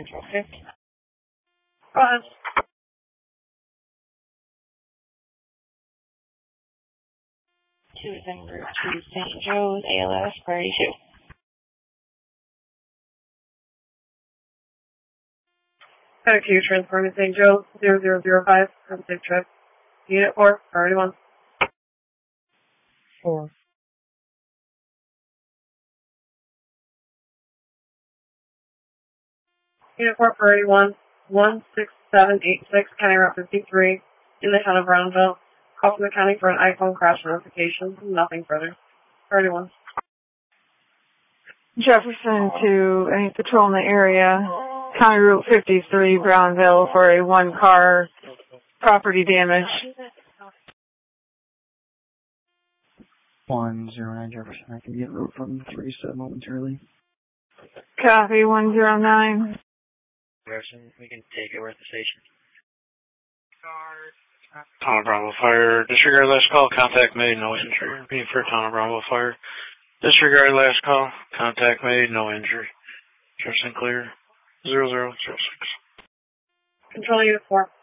Control 50. Go ahead. Tucson Route to St. Joe's, ALS, priority 2. Code Q, transforming St. Joe's, 0005, have a safe trip. Unit 4, priority 1. 4. Unit 4, priority 1, 16786, County Route 53, in the town of Brownville. Call from the county for an iPhone crash notification, nothing further. Priority 1. Jefferson to any patrol in the area. County Route 53, Brownville, for a 1-car property damage. 109 Jefferson. I can get route from 37 momentarily. Copy, 109. Jefferson, we can take it. We're at the station. Town of Brownville Fire. Disregard last call. Contact made. No injury. Being for Town of Brownville Fire. Disregard last call. Contact made. No injury. Jefferson clear. 0006. Control Unit 4.